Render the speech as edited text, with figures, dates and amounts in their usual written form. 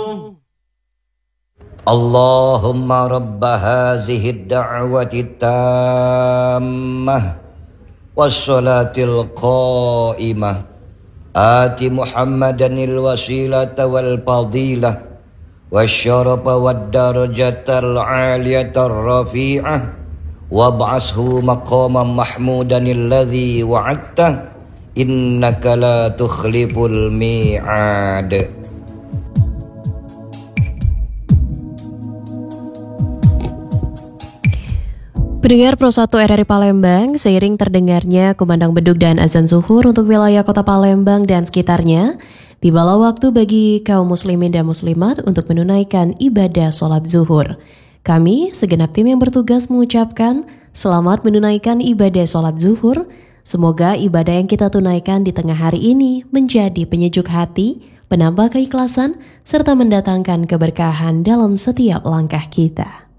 Allahumma rabba hazihi da'wati tammah wassalatil qa'imah ati Muhammadanil wasilata wal fadilah wasyarafa wad darajatal aliyatar rafi'ah wab'ashu maqaman mahmudanil ladzi wa'adta innaka la tukhliful mi'ad. Pendengar Pro 1 RRI Palembang, seiring terdengarnya kumandang beduk dan azan zuhur untuk wilayah kota Palembang dan sekitarnya, tibalah waktu bagi kaum muslimin dan muslimat untuk menunaikan ibadah sholat zuhur. Kami, segenap tim yang bertugas mengucapkan selamat menunaikan ibadah sholat zuhur. Semoga ibadah yang kita tunaikan di tengah hari ini menjadi penyejuk hati, penambah keikhlasan, serta mendatangkan keberkahan dalam setiap langkah kita.